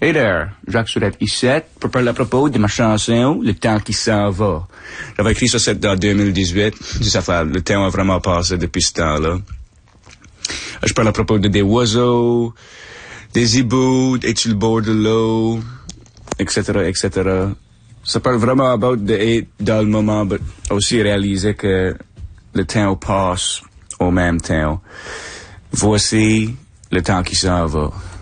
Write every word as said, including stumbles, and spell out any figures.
Hey there, Jacques Surette ici, pour parler à propos de ma chanson, Le temps qui s'en va. J'avais écrit ça en deux mille dix-huit, ça fait, le temps a vraiment passé depuis ce temps-là. Je parle à propos de des oiseaux, des hiboux, es-tu le bord de l'eau, et cetera, et cetera. Ça parle vraiment about de être dans le moment, mais aussi réaliser que le temps passe au même temps. Voici le temps qui s'en va.